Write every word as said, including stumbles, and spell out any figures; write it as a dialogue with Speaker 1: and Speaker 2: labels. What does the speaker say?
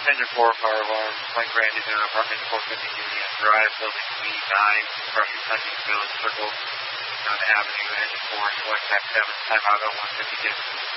Speaker 1: Engine four, car alarm, Mike Brandon, uh, apartment four fifty Union Drive, building B nine, Crushing Country Village Circle, on the Avenue, Engine four, select tax seven, time out oh one fifty-two.